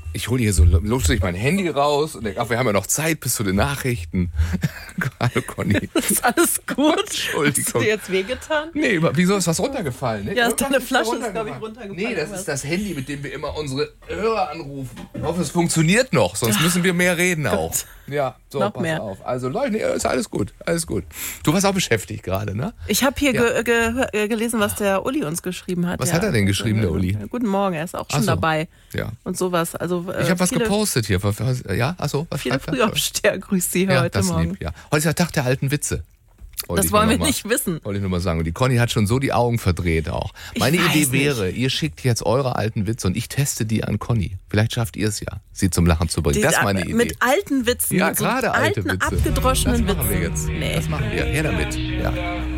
Ich hole hier so lustig mein Handy raus und denke, ach, wir haben ja noch Zeit bis zu den Nachrichten. Hallo Conny. Ist alles gut? Entschuldigung. Hast du dir jetzt wehgetan? Nee, wieso ist was runtergefallen? Ne? Ja, Irgendwas deine ist Flasche da ist, glaube ich, runtergefallen. Nee, das ist das Handy, mit dem wir immer unsere Hörer anrufen. Ich hoffe, es funktioniert noch, sonst müssen wir mehr reden auch. Ja, so, noch pass mehr. auf. Also Leute, nee, ist alles gut, alles gut. Du warst auch beschäftigt gerade, ne? Ich habe hier gelesen, was der Uli uns geschrieben hat. Was hat er denn geschrieben, der Uli? Guten Morgen, er ist auch schon dabei. Ja. Und sowas. Also, Ich habe was gepostet hier. Ja, achso, was viele schreibt er? Frühaufsteher grüßt Sie heute das Morgen. Lieb, ja. Heute ist der Tag der alten Witze. Das wollen wir nicht wissen. Wollte ich nur mal sagen. Und die Conny hat schon so die Augen verdreht auch. Meine Idee wäre, ihr schickt jetzt eure alten Witze und ich teste die an Conny. Vielleicht schafft ihr es ja, sie zum Lachen zu bringen. Das ist meine Idee. Mit alten Witzen. Ja, so gerade alte alten, Witze. abgedroschenen Das machen wir Witzen. jetzt. Nee. Das machen wir. Her damit. Ja.